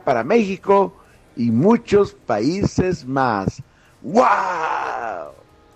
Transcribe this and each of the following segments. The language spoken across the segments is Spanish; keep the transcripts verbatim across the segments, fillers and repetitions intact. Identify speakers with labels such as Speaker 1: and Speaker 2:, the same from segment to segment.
Speaker 1: para México y muchos países más. ¡Wow!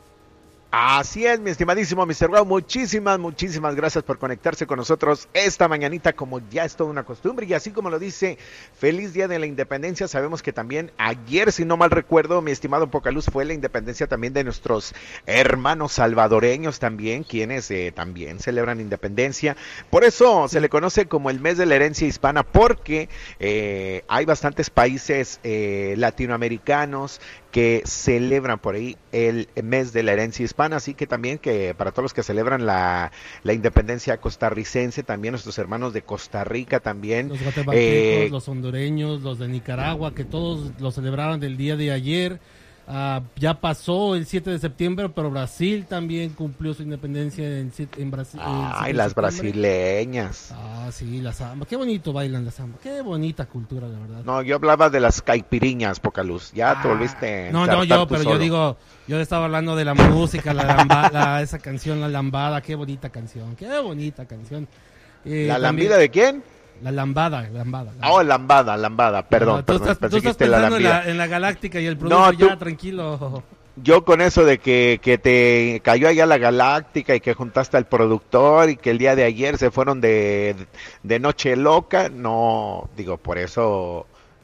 Speaker 2: Así es, mi estimadísimo mister Wow, muchísimas, muchísimas gracias por conectarse con nosotros esta mañanita, como ya es toda una costumbre, y así como lo dice, feliz Día de la Independencia. Sabemos que también ayer, si no mal recuerdo, mi estimado Pocaluz, fue la independencia también de nuestros hermanos salvadoreños también, quienes eh, también celebran independencia. Por eso se le conoce como el mes de la herencia hispana, porque eh, hay bastantes países eh, latinoamericanos que celebran por ahí el mes de la herencia hispana, así que también que para todos los que celebran la, la independencia costarricense, también nuestros hermanos de Costa Rica también.
Speaker 3: Los guatemaltecos, eh, los hondureños, los de Nicaragua, que todos lo celebraron del día de ayer. Uh, ya pasó el siete de septiembre, pero Brasil también cumplió su independencia en, en Brasil.
Speaker 2: Ay, las brasileñas.
Speaker 3: Ah, sí, la samba. Qué bonito bailan la samba. Qué bonita cultura, la verdad.
Speaker 2: No, yo hablaba de las caipiriñas, Pocaluz. Ya ah, te volviste.
Speaker 3: No, no, yo, pero solo. yo digo, yo estaba hablando de la música, la lambada, esa canción, La Lambada. Qué bonita canción, qué bonita canción.
Speaker 2: Eh, ¿La lambida de quién?
Speaker 3: La lambada, lambada.
Speaker 2: lambada. Oh, lambada, lambada, perdón.
Speaker 3: No, tú
Speaker 2: perdón,
Speaker 3: estás, tú estás pensando la en, la, en la galáctica y el producto, no, tú, ya, tranquilo.
Speaker 2: Yo con eso de que, que te cayó allá la galáctica y que juntaste al productor y que el día de ayer se fueron de, de noche loca, no, digo, por eso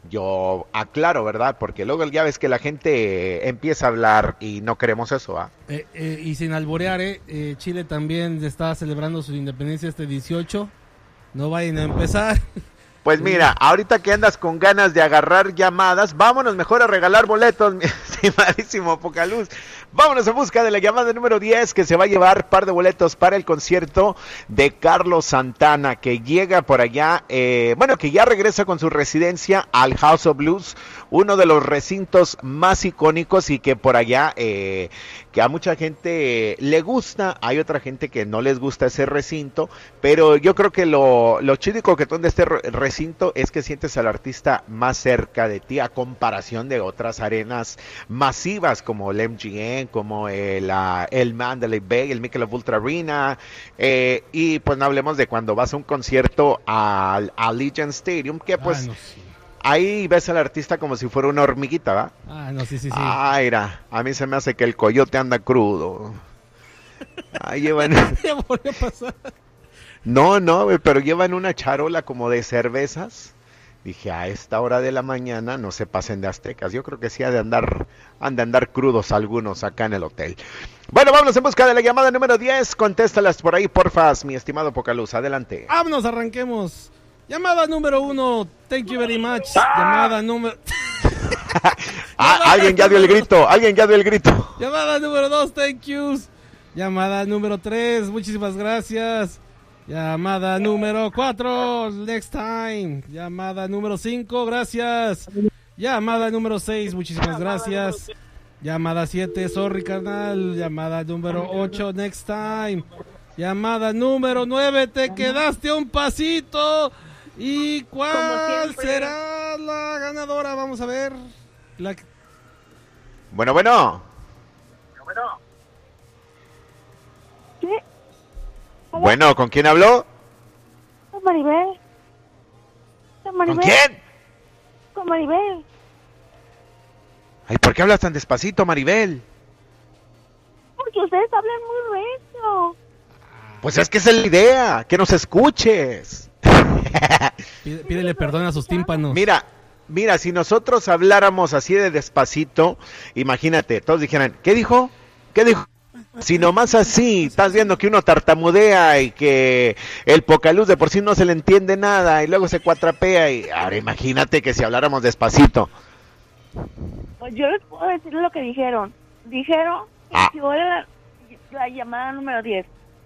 Speaker 2: yo aclaro, ¿verdad? Porque luego ya ves que la gente empieza a hablar y no queremos eso, ¿ah?
Speaker 3: Eh, eh, y sin alborear, eh, eh, Chile también está celebrando su independencia este dieciocho. No vayan a empezar.
Speaker 2: Pues mira, ahorita que andas con ganas de agarrar llamadas, vámonos mejor a regalar boletos, mi estimadísimo Pocaluz. Vámonos en busca de la llamada número diez, que se va a llevar par de boletos para el concierto de Carlos Santana, que llega por allá, eh, bueno, que ya regresa con su residencia al House of Blues, uno de los recintos más icónicos y que por allá, eh, que a mucha gente le gusta, hay otra gente que no les gusta ese recinto, pero yo creo que lo, lo chido y coquetón de este recinto es que sientes al artista más cerca de ti a comparación de otras arenas masivas como el M G M, como el, uh, el Mandalay Bay, el Michelob Ultra Arena, eh, y pues no hablemos de cuando vas a un concierto al Allegiant Stadium, que pues... Ah, no, sí. Ahí ves al artista como si fuera una hormiguita, ¿va?
Speaker 3: Ah, no, sí, sí, sí.
Speaker 2: Ah, mira, a mí se me hace que el coyote anda crudo. Ahí llevan...
Speaker 3: ¿Qué volvió a pasar?
Speaker 2: No, no, pero llevan una charola como de cervezas. Dije, a esta hora de la mañana no se pasen de aztecas. Yo creo que sí ha de andar, han de andar crudos algunos acá en el hotel. Bueno, vámonos en busca de la llamada número diez. Contéstalas por ahí, porfas, mi estimado Pocaluz. Adelante.
Speaker 3: Vámonos, arranquemos. Llamada número uno, thank you very much. Llamada número...
Speaker 2: ah, alguien ya dio el grito, alguien ya dio el grito.
Speaker 3: Llamada número dos, thank yous. Llamada número tres, muchísimas gracias. Llamada número cuatro, next time. Llamada número cinco, gracias. Llamada número seis, muchísimas gracias. Llamada siete, sorry carnal. Llamada número ocho, next time. Llamada número nueve, te quedaste a un pasito. ¿Y cuál será la ganadora? Vamos a ver. La...
Speaker 2: Bueno, bueno.
Speaker 4: Bueno.
Speaker 5: ¿Sí?
Speaker 2: Bueno, ¿con quién habló?
Speaker 5: Con Maribel. Con Maribel.
Speaker 2: ¿Con quién?
Speaker 5: Con Maribel.
Speaker 2: Ay, ¿por qué hablas tan despacito, Maribel?
Speaker 5: Porque ustedes hablan muy recio.
Speaker 2: Pues es que esa es la idea, que nos escuches.
Speaker 3: Pídele, pídele perdón a sus tímpanos.
Speaker 2: Mira, mira, si nosotros habláramos así de despacito, imagínate, todos dijeran, ¿qué dijo? ¿Qué dijo? Si nomás así, estás viendo que uno tartamudea y que el Pocaluz de por sí no se le entiende nada y luego se cuatrapea y ahora imagínate que si habláramos despacito.
Speaker 5: Pues yo les puedo decir lo que dijeron. Dijeron que ah. yo era la, la llamada número diez.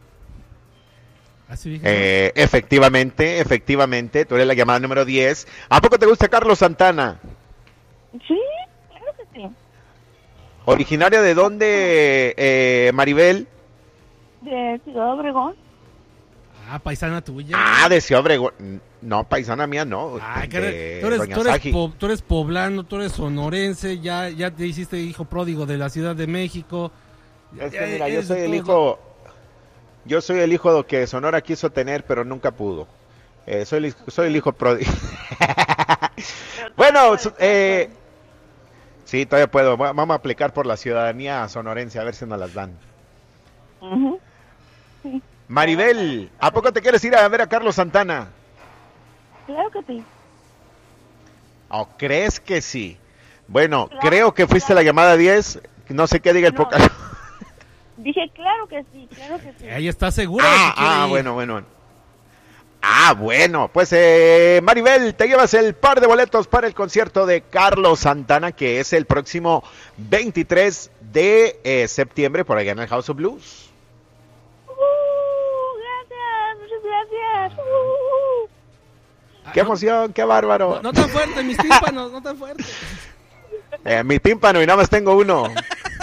Speaker 3: Así
Speaker 2: eh, efectivamente, efectivamente, tú eres la llamada número diez. ¿A poco te gusta Carlos Santana?
Speaker 5: Sí, claro que sí.
Speaker 2: ¿Originaria de dónde, eh, Maribel?
Speaker 5: De Ciudad Obregón.
Speaker 3: Ah, paisana tuya.
Speaker 2: Ah, de Ciudad Obregón. No, paisana mía no.
Speaker 3: Ay, tú, eres, tú, eres, tú, eres po, tú eres poblano, tú eres sonorense, ya, ya te hiciste hijo pródigo de la Ciudad de México.
Speaker 2: Es que mira, yo soy el hijo... Yo soy el hijo que Sonora quiso tener, pero nunca pudo. Eh, soy, el, soy el hijo pródigo. Bueno, eh, sí, todavía puedo. Vamos a aplicar por la ciudadanía sonorense a ver si nos las dan.
Speaker 5: Uh-huh. Sí.
Speaker 2: Maribel, ¿a poco te quieres ir a ver a Carlos Santana?
Speaker 5: Claro que sí.
Speaker 2: ¿O crees que sí? Bueno,
Speaker 5: Claro,
Speaker 2: creo que fuiste
Speaker 5: claro.
Speaker 2: la llamada diez. No sé qué diga el
Speaker 5: No.
Speaker 2: Pocaluz.
Speaker 5: Dije, claro que sí, claro que sí.
Speaker 3: Ella está segura de
Speaker 2: Ah,
Speaker 3: que quiere
Speaker 2: ah,
Speaker 3: ir.
Speaker 2: bueno, bueno. Ah, bueno, pues eh, Maribel, te llevas el par de boletos para el concierto de Carlos Santana, que es el próximo veintitrés de eh, septiembre por allá en el House of Blues.
Speaker 5: Uh, gracias, muchas gracias. Uh.
Speaker 3: Ah,
Speaker 2: ¡Qué
Speaker 3: no,
Speaker 2: emoción, qué bárbaro!
Speaker 3: No, no tan fuerte, mis tímpanos, no tan fuerte.
Speaker 2: Eh, mi tímpano, y nada más tengo uno.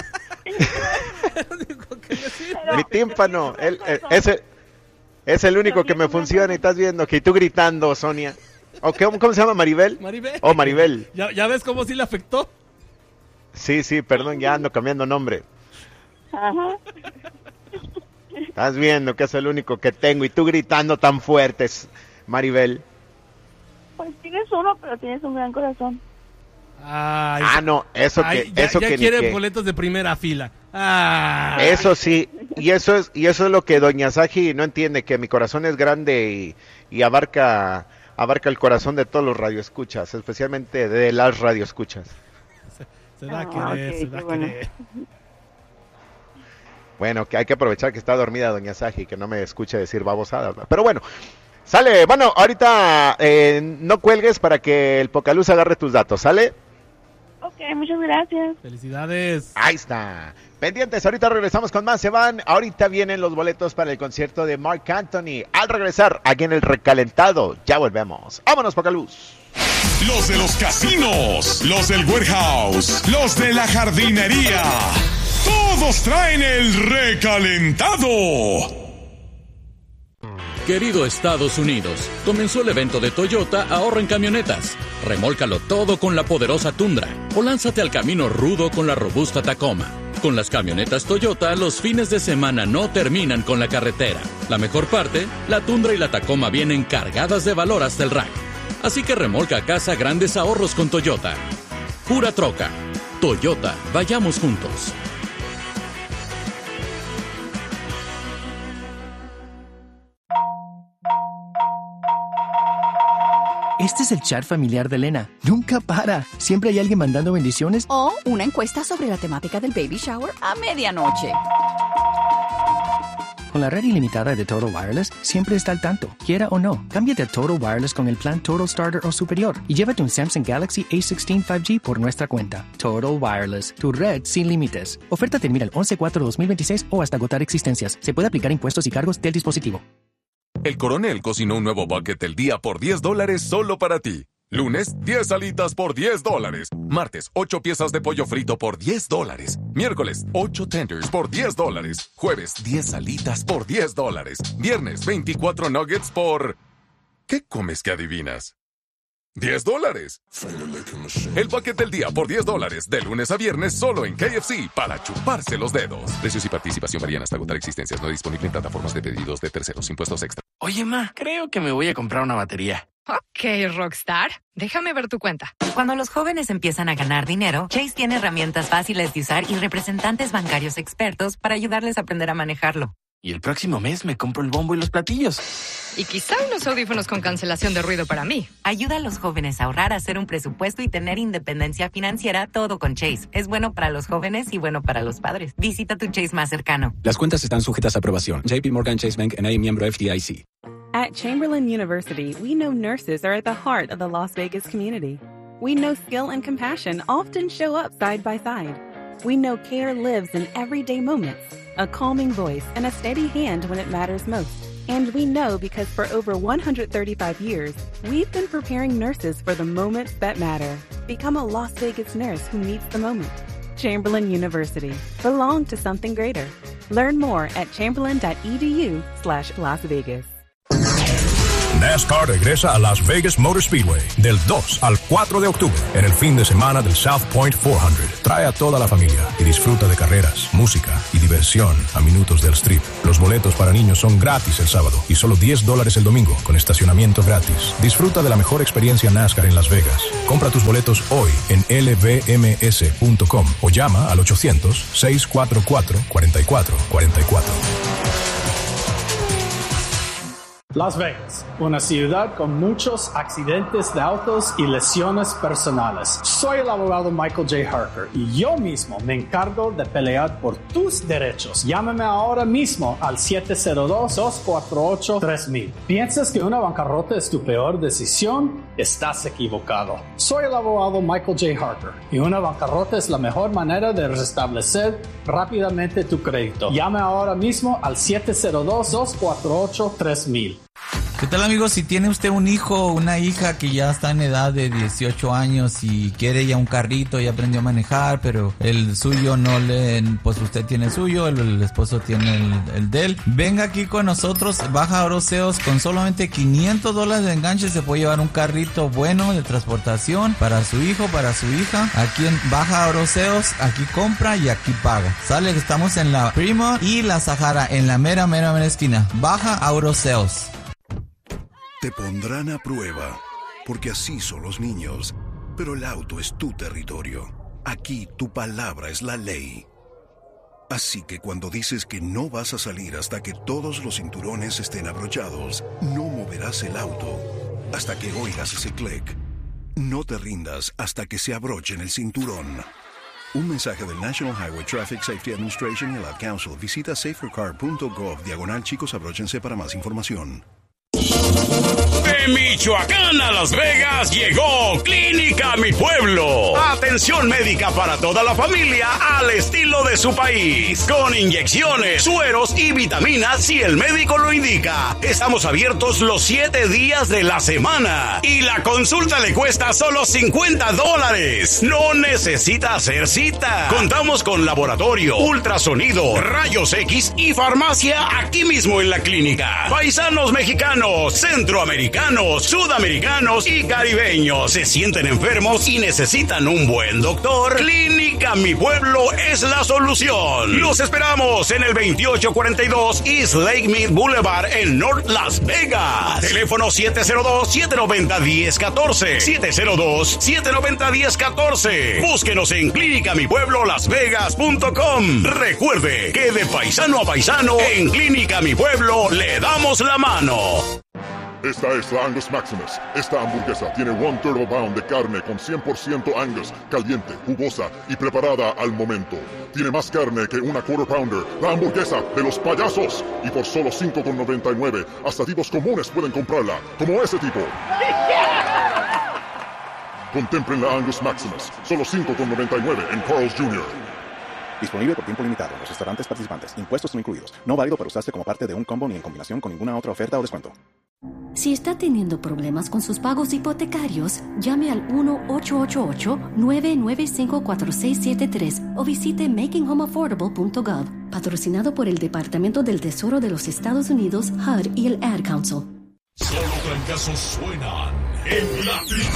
Speaker 3: Lo único que me sirve.
Speaker 5: Pero-
Speaker 2: Mi tímpano, el, el- ese es el único que me funciona y estás viendo que tú gritando, Sonia. ¿O qué, ¿Cómo se llama, Maribel?
Speaker 3: Maribel.
Speaker 2: Oh, Maribel.
Speaker 3: ¿Ya, ¿Ya ves cómo sí le afectó?
Speaker 2: Sí, sí, perdón, ya ando cambiando nombre.
Speaker 5: Ajá.
Speaker 2: Estás viendo que es el único que tengo y tú gritando tan fuertes, Maribel.
Speaker 5: Pues tienes uno, pero tienes un gran corazón.
Speaker 3: Ay,
Speaker 2: Ah, no, eso
Speaker 3: ay,
Speaker 2: que,
Speaker 3: ya,
Speaker 2: eso
Speaker 3: ya
Speaker 2: que, ni
Speaker 3: quiere
Speaker 2: qué.
Speaker 3: boletos de primera fila. Ah,
Speaker 2: Eso sí, y eso es, y eso es lo que Doña Saji no entiende, que mi corazón es grande y, y abarca, abarca el corazón de todos los radioescuchas, especialmente de las radioescuchas.
Speaker 3: se da a
Speaker 5: Ah,
Speaker 3: querer,
Speaker 5: ok,
Speaker 3: se da
Speaker 5: qué
Speaker 3: a
Speaker 5: bueno.
Speaker 3: querer.
Speaker 2: Bueno, que hay que aprovechar que está dormida Doña Saji, que no me escuche decir babosadas, ¿no? Pero bueno, sale, bueno, ahorita eh, no cuelgues para que el Pocaluz agarre tus datos, ¿sale?
Speaker 5: Ok, muchas gracias.
Speaker 3: Felicidades.
Speaker 2: Ahí está. Pendientes, ahorita regresamos con más, se van. Ahorita vienen los boletos para el concierto de Marc Anthony. Al regresar, aquí en el recalentado, ya volvemos. ¡Vámonos, Pocaluz!
Speaker 4: Los de los casinos, los del warehouse, los de la jardinería. Todos traen el recalentado.
Speaker 6: Querido Estados Unidos, comenzó el evento de Toyota Ahorra en Camionetas. Remólcalo todo con la poderosa Tundra o lánzate al camino rudo con la robusta Tacoma. Con las camionetas Toyota, los fines de semana no terminan con la carretera. La mejor parte, la Tundra y la Tacoma vienen cargadas de valor hasta el rack. Así que remolca a casa grandes ahorros con Toyota. Pura troca. Toyota, vayamos juntos.
Speaker 7: Este es el chat familiar de Elena. Nunca para. Siempre hay alguien mandando bendiciones.
Speaker 8: O una encuesta sobre la temática del baby shower a medianoche.
Speaker 7: Con la red ilimitada de Total Wireless, siempre está al tanto. Quiera o no, cámbiate a Total Wireless con el plan Total Starter o superior y llévate un Samsung Galaxy A dieciséis cinco G por nuestra cuenta. Total Wireless, tu red sin límites. Oferta termina el once cuatro dos mil veintiséis o hasta agotar existencias. Se puede aplicar impuestos y cargos del dispositivo.
Speaker 4: El Coronel cocinó un nuevo bucket del día por diez dólares solo para ti. Lunes, diez alitas por diez dólares. Martes, ocho piezas de pollo frito por diez dólares. Miércoles, ocho tenders por diez dólares. Jueves, diez alitas por diez dólares. Viernes, veinticuatro nuggets por... ¿Qué comes que adivinas? diez dólares. El bucket del día por diez dólares. De lunes a viernes solo en K F C para chuparse los dedos. Precios y participación varían hasta agotar existencias. No disponible en plataformas de pedidos de terceros. Impuestos extra.
Speaker 9: Oye, ma, creo que me voy a comprar una batería.
Speaker 10: Ok, Rockstar. Déjame ver tu cuenta.
Speaker 11: Cuando los jóvenes empiezan a ganar dinero, Chase tiene herramientas fáciles de usar y representantes bancarios expertos para ayudarles a aprender a manejarlo.
Speaker 9: Y el próximo mes me compro el bombo y los platillos.
Speaker 10: Y quizá unos audífonos con cancelación de ruido para mí.
Speaker 11: Ayuda a los jóvenes a ahorrar, hacer un presupuesto y tener independencia financiera, todo con Chase. Es bueno para los jóvenes y bueno para los padres. Visita tu Chase más cercano.
Speaker 12: Las cuentas están sujetas a aprobación. J P Morgan Chase Bank N A miembro F D I C.
Speaker 13: At Chamberlain University, we know nurses are at the heart of the Las Vegas community. We know skill and compassion often show up side by side. We know care lives in everyday moments, a calming voice and a steady hand when it matters most. And we know because for over one hundred thirty-five years, we've been preparing nurses for the moments that matter. Become a Las Vegas nurse who meets the moment. Chamberlain University. Belong to something greater. Learn more at chamberlain.edu slash Las Vegas.
Speaker 14: NASCAR regresa a Las Vegas Motor Speedway del dos al cuatro de octubre en el fin de semana del South Point cuatrocientos. Trae a toda la familia y disfruta de carreras, música y diversión a minutos del strip. Los boletos para niños son gratis el sábado y solo diez dólares el domingo con estacionamiento gratis. Disfruta de la mejor experiencia NASCAR en Las Vegas. Compra tus boletos hoy en L V M S punto com o llama al ochocientos, seiscientos cuarenta y cuatro, cuarenta y cuatro cuarenta y cuatro.
Speaker 15: Las Vegas, una ciudad con muchos accidentes de autos y lesiones personales. Soy el abogado Michael J. Harker y yo mismo me encargo de pelear por tus derechos. Llámame ahora mismo al siete cero dos, dos cuatro ocho, tres mil. ¿Piensas que una bancarrota es tu peor decisión? Estás equivocado. Soy el abogado Michael J. Harker y una bancarrota es la mejor manera de restablecer rápidamente tu crédito. Llame ahora mismo al siete cero dos, dos cuatro ocho, tres mil.
Speaker 16: ¿Qué tal, amigos? Si tiene usted un hijo o una hija que ya está en edad de dieciocho años y quiere ya un carrito, ya aprendió a manejar, pero el suyo no le... Pues usted tiene el suyo, el, el esposo tiene el, el de él. Venga aquí con nosotros, Baja Oroseos, con solamente quinientos dólares de enganche se puede llevar un carrito bueno de transportación para su hijo, para su hija. Aquí en Baja Oroseos, aquí compra y aquí paga. Sale, estamos en la Prima y la Sahara, en la mera, mera, mera esquina. Baja Oroseos.
Speaker 17: Te pondrán a prueba, porque así son los niños. Pero el auto es tu territorio. Aquí tu palabra es la ley. Así que cuando dices que no vas a salir hasta que todos los cinturones estén abrochados, no moverás el auto hasta que oigas ese clic. No te rindas hasta que se abrochen el cinturón. Un mensaje del National Highway Traffic Safety Administration y el Ad Council. Visita safercar punto gov diagonal chicos abróchense para más información.
Speaker 18: De Michoacán a Las Vegas llegó Clínica Mi Pueblo. Atención médica para toda la familia al estilo de su país. Con inyecciones, sueros y vitaminas si el médico lo indica. Estamos abiertos los siete días de la semana. Y la consulta le cuesta solo cincuenta dólares. No necesita hacer cita. Contamos con laboratorio, ultrasonido, rayos X y farmacia aquí mismo en la clínica. Paisanos mexicanos, centroamericanos, sudamericanos y caribeños se sienten enfermos y necesitan un buen doctor. Clínica Mi Pueblo es la solución. Los esperamos en el veintiocho cuarenta y dos East Lake Mead Boulevard en North Las Vegas. Teléfono siete cero dos, siete nueve cero, uno cero uno cuatro. siete cero dos, siete nueve cero, uno cero uno cuatro. Búsquenos en clínica mi pueblo las vegas punto com. Recuerde que de paisano a paisano, en Clínica Mi Pueblo le damos la mano.
Speaker 19: Esta es la Angus Maximus. Esta hamburguesa tiene one turbo pound de carne con cien por ciento Angus, caliente, jugosa y preparada al momento. Tiene más carne que una quarter pounder, la hamburguesa de los payasos. Y por solo cinco con noventa y nueve, hasta tipos comunes pueden comprarla, como ese tipo. Contemplen la Angus Maximus, solo cinco con noventa y nueve en Carl's junior
Speaker 20: Disponible por tiempo limitado en los restaurantes participantes. Impuestos no incluidos. No válido para usarse como parte de un combo ni en combinación con ninguna otra oferta o descuento.
Speaker 21: Si está teniendo problemas con sus pagos hipotecarios, llame al uno ocho ocho ocho, nueve nueve cinco, cuatro seis siete tres o visite making home affordable punto gov. Patrocinado por el Departamento del Tesoro de los Estados Unidos, H U D y el Ad Council.
Speaker 22: Solo trancazos suenan en la